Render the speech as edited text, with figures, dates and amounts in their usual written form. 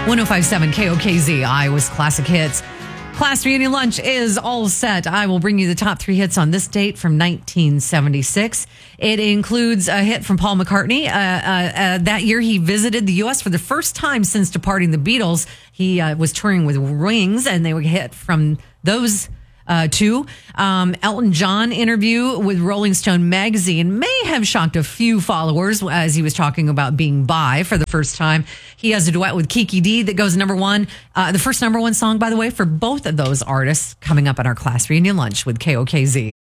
1057 KOKZ, Iowa's Classic Hits. Class reunion lunch is all set. I will bring you the top 3 hits on this date from 1976. It includes a hit from Paul McCartney. That year, he visited the U.S. for the first time since departing the Beatles. He was touring with Wings, and they were hit from those two. Elton John interview with Rolling Stone magazine may have shocked a few followers as he was talking about being bi for the first time. He has a duet with Kiki D that goes number 1. The first number 1 song, by the way, for both of those artists coming up at our class reunion lunch with KOKZ.